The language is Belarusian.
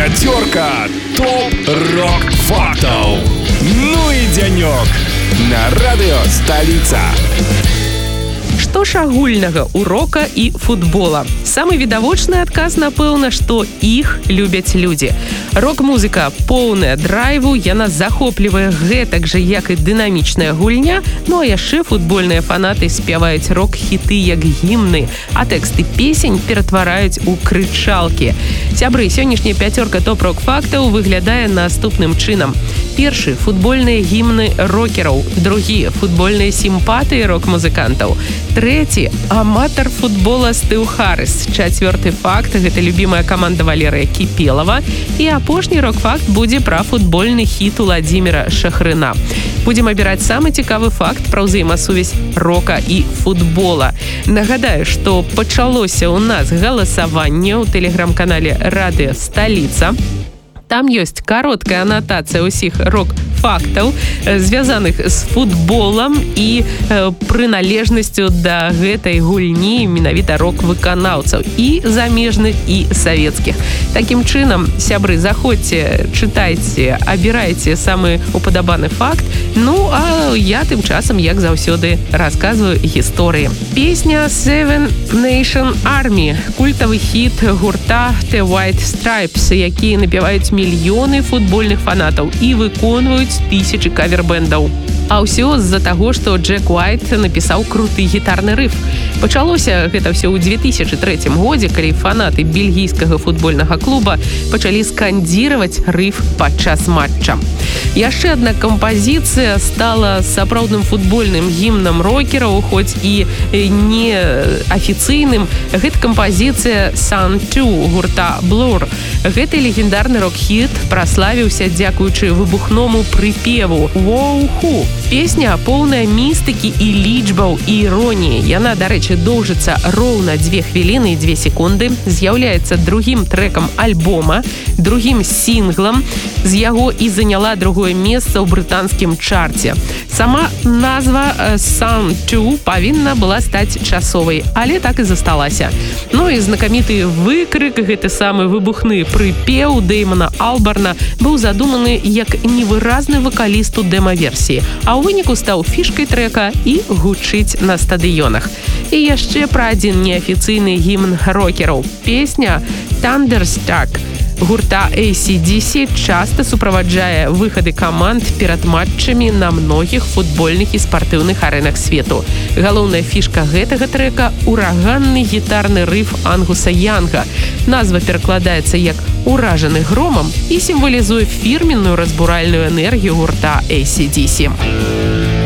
Пятерка топ-рок-фактов. Ну и денек на радио «Столица». Што ж агульнага ў рока і футбола? Самы відавочны адказ, напэўна, што іх любяць людзі. Рок-музыка поўная драйву, яна захоплівае гэтак жа, як і дынамічная гульня, ну а яшчэ футбольныя фанаты спяваюць рок-хіты як гімны, а тэксты песень ператвараюць у крычалкі. Сябры, сённяшняя пяцёрка топ-рок-фактаў выглядае наступным чынам. Першы – футбольныя гімны рокераў. Другі – футбольныя сімпатыі рок-музыкантаў. Трэці – аматар футбола Стыў Харрыс. Чацвёрты факт – гэта любімая каманда Валерыя Кіпелава. І апошні рок-факт будзе пра футбольны хіт Уладзіміра Шахрына. Будзем абіраць самы цікавы факт пра ўзаемасувязь рока і футбола. Нагадаю, што пачалося ў нас галасаванне ў тэлеграм-канале «Радыё Сталіца». Там ёсць кароткая анатацыя ўсіх рок-фактаў, звязаных з футболам і прыналежнасцю да гэтай гульні менавіта рок-выканаўцаў і замежных, і савецкіх. Такім чынам, сябры, заходзьце, чытайце, абірайце самы упадабаны факт. Ну, а я тым часам, як заўсёды, расказваю гісторыі. Песня Seven Nation Army, культавы хіт гурта The White Stripes, які напяваюць мільёны футбольных фанатаў і выконваюць тысячы кавер-бэндаў. А ўсё з-за таго, што Джек Уайт напісаў круты гітарны рыф. Пачалося гэта ўсё ў 2003 годзе, калі фанаты бельгійскага футбольнага клуба пачалі скандзіраваць рыф падчас матча. Яшчэ адна кампазіцыя стала сапраўдным футбольным гімнам рокераў, хоць і не афіцыйным. Гэта кампазіцыя Sun 2 гурта Blur. Гэты легендарны рок-хіт праславіўся дзякуючы выбухному прыпеву «Воу-ху». Песня поўная містыкі і лічбаў і іроніі. Яна, дарэчы, доўжыцца роўна 2 хвіліны і 2 секунды, з'яўляецца другім трэкам альбома, другім сінглам, з яго і заняла другое месца ў брытанскім чарце. Сама назва Sun 2 павінна была стаць часовай, але так і засталася. Ну і знакаміты выкрык, гэты самы выбухны прыпеў Дэймана Албарна быў задуманы як невыразны вакаліст у дэма-версіі, а ў выніку стаў фішкай трэка і гучыць на стадыёнах. І яшчэ пра адзін неафіцыйны гімн рокераў. Песня «Thunderstruck» гурта AC/DC часта суправаджае выхады каманд перад матчамі на многіх футбольных і спартыўных арэнах свету. Галоўная фішка гэтага трэка – ураганны гітарны рыф Ангуса Янга. Назва перакладаецца як «уражаны громам» і сімвалізуе фірменную разбуральную энергію гурта AC/DC.